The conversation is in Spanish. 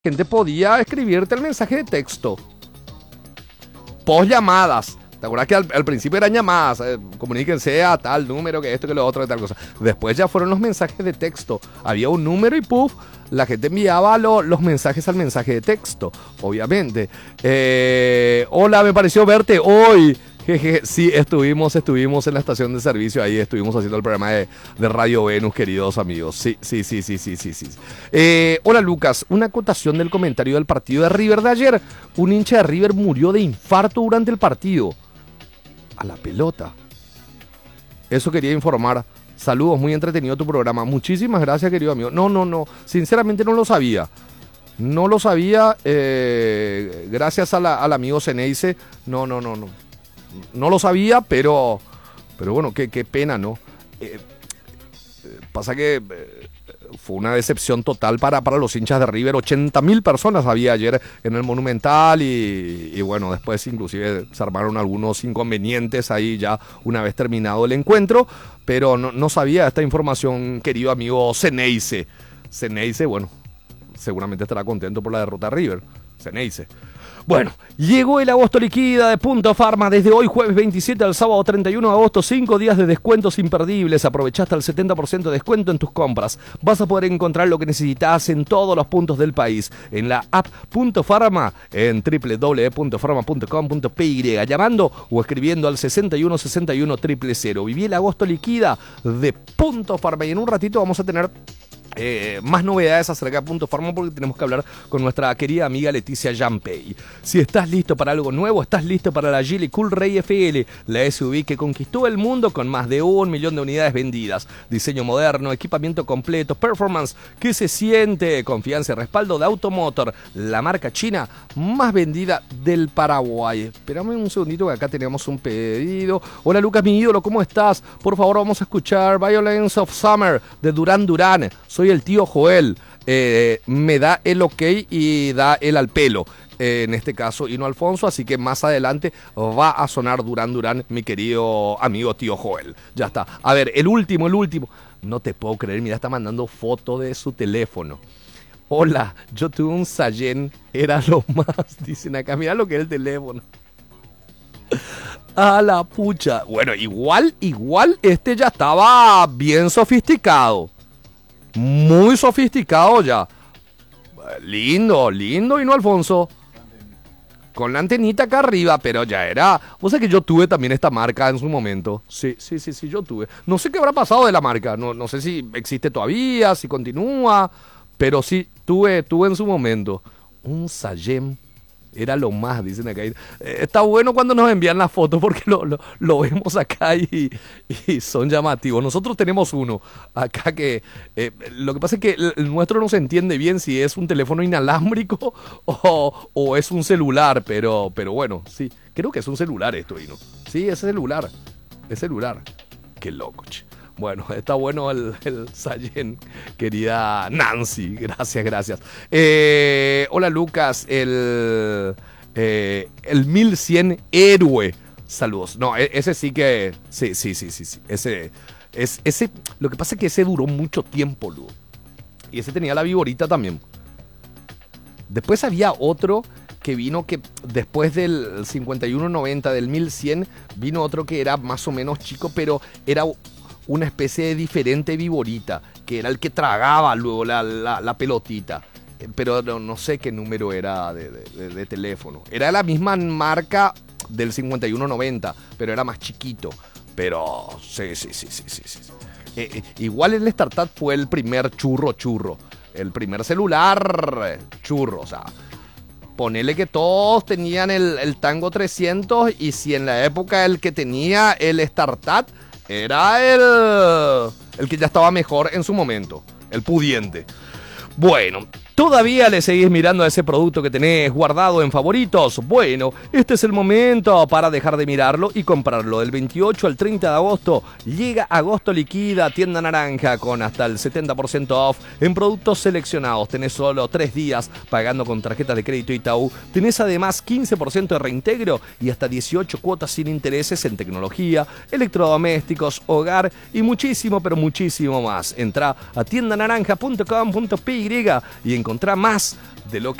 gente podía escribirte el mensaje de texto. Post llamadas. ¿Te acuerdas que al principio eran llamadas? Comuníquense a tal número, que esto, que lo otro, que tal cosa. Después ya fueron los mensajes de texto. Había un número y puff, la gente enviaba los mensajes al mensaje de texto, obviamente. Hola, me pareció verte hoy. Jeje, sí, estuvimos en la estación de servicio, ahí estuvimos haciendo el programa de Radio Venus, queridos amigos. Sí. Hola Lucas, una acotación del comentario del partido de River de ayer. Un hincha de River murió de infarto durante el partido. A la pelota. Eso quería informar. Saludos, muy entretenido tu programa. Muchísimas gracias, querido amigo. No, sinceramente no lo sabía. No lo sabía, gracias al amigo Ceneice. No lo sabía, pero bueno, qué pena, ¿no? Pasa que fue una decepción total para los hinchas de River. 80.000 personas había ayer en el Monumental y bueno, después inclusive se armaron algunos inconvenientes ahí ya una vez terminado el encuentro, pero no sabía esta información, querido amigo Ceneice. Ceneice, bueno, seguramente estará contento por la derrota de River. Ceneice. Bueno, llegó el agosto liquida de Punto Pharma. Desde hoy, jueves 27 al sábado 31 de agosto, 5 días de descuentos imperdibles. Aprovechaste el 70% de descuento en tus compras. Vas a poder encontrar lo que necesitas en todos los puntos del país. En la app Punto Pharma, en www.pharma.com.py, llamando o escribiendo al 61 61 000. Viví el agosto liquida de Punto Pharma y en un ratito vamos a tener más novedades acerca de Punto Pharma porque tenemos que hablar con nuestra querida amiga Leticia Jampey. Si estás listo para algo nuevo, estás listo para la Geely Coolray FL, la SUV que conquistó el mundo con más de 1 millón de unidades vendidas. Diseño moderno, equipamiento completo, performance que se siente, confianza y respaldo de Automotor, la marca china más vendida del Paraguay. Espérame un segundito que acá tenemos un pedido. Hola Lucas, mi ídolo, ¿cómo estás? Por favor, vamos a escuchar Violence of Summer de Duran Duran. Soy el tío Joel, me da el ok y da el al pelo, en este caso, y no Alfonso, así que más adelante va a sonar Duran Duran, mi querido amigo tío Joel. Ya está. A ver, el último. No te puedo creer, mira, está mandando foto de su teléfono. Hola, yo tuve un Sayen, era lo más, dicen acá, mira lo que es el teléfono. A la pucha. Bueno, igual, este ya estaba bien sofisticado. Muy sofisticado ya. Lindo, y no Alfonso. Con la antenita acá arriba, pero ya era. O sea que yo tuve también esta marca en su momento. Sí, yo tuve. No sé qué habrá pasado de la marca. No sé si existe todavía, si continúa. Pero sí, tuve en su momento. Un Sayem. Era lo más, dicen acá. Está bueno cuando nos envían las fotos porque lo vemos acá y son llamativos. Nosotros tenemos uno acá que lo que pasa es que el nuestro no se entiende bien si es un teléfono inalámbrico o es un celular, pero bueno, sí, creo que es un celular esto, ¿no? Sí, es celular. Qué loco, che. Bueno, está bueno el Sayen, querida Nancy. Gracias. Hola Lucas, el 1100 héroe. Saludos. No, ese sí que... Sí. Ese, lo que pasa es que ese duró mucho tiempo, Lu. Y ese tenía la viborita también. Después había otro que vino que después del 5190, del 1100, vino otro que era más o menos chico, pero era una especie de diferente viborita, que era el que tragaba luego la pelotita. Pero no sé qué número era de teléfono. Era la misma marca del 5190, pero era más chiquito. Pero sí. Igual el Startup fue el primer churro. El primer celular churro, o sea, ponele que todos tenían el Tango 300 y si en la época el que tenía el Startup era el que ya estaba mejor en su momento, el pudiente. Bueno, ¿todavía le seguís mirando a ese producto que tenés guardado en favoritos? Bueno, este es el momento para dejar de mirarlo y comprarlo. Del 28 al 30 de agosto llega Agosto Liquida, Tienda Naranja, con hasta el 70% off en productos seleccionados. Tenés solo 3 días pagando con tarjetas de crédito Itaú. Tenés además 15% de reintegro y hasta 18 cuotas sin intereses en tecnología, electrodomésticos, hogar y muchísimo, pero muchísimo más. Entrá a tiendanaranja.com.py y encontrar más de lo